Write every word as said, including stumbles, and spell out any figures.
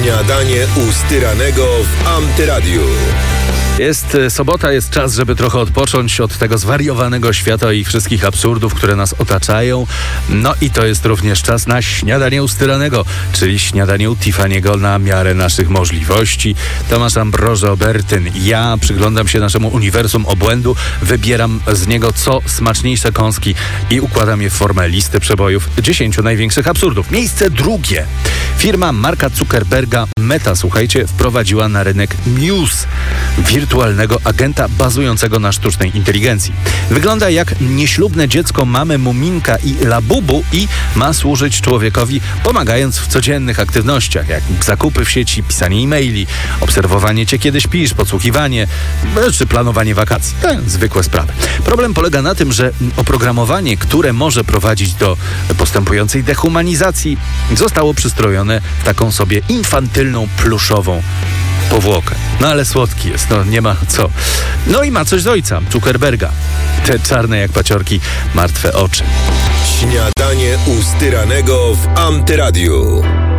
Śniadanie u Styranego w Antyradiu. Jest sobota, jest czas, żeby trochę odpocząć od tego zwariowanego świata i wszystkich absurdów, które nas otaczają. No i to jest również czas na śniadanie u Styranego, czyli śniadanie u Tiffany'ego na miarę naszych możliwości. Tomasz Ambrożo-Obertyn. Ja przyglądam się naszemu uniwersum obłędu, wybieram z niego co smaczniejsze kąski i układam je w formę listy przebojów dziesięciu największych absurdów. Miejsce drugie. Firma Marka Zuckerberga Meta, słuchajcie, wprowadziła na rynek Muse, wirtualnego agenta bazującego na sztucznej inteligencji. Wygląda jak nieślubne dziecko mamy Muminka i Labubu i ma służyć człowiekowi, pomagając w codziennych aktywnościach, jak zakupy w sieci, pisanie e-maili, obserwowanie cię kiedy śpisz, podsłuchiwanie, czy planowanie wakacji. Te zwykłe sprawy. Problem polega na tym, że oprogramowanie, które może prowadzić do postępującej dehumanizacji, zostało przystrojone w taką sobie infantylną, pluszową powłokę. No ale słodki jest, no nie ma co. No i ma coś z ojca, Zuckerberga. Te czarne jak paciorki, martwe oczy. Śniadanie u Styranego w Antyradiu.